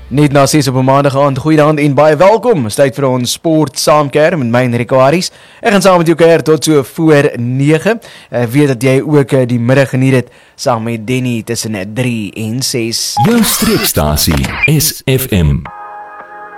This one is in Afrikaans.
Net na 6 op 'n maandag aand, goeiedag en baie welkom. Is tyd vir ons sport saamkeer met my Enrico Harris. Ek gaan saam met jou kuier tot so voor 9. Ek weet dat jy ook die middag geniet het saam met Denny tussen 3 en 6. Jou streekstasie SFM.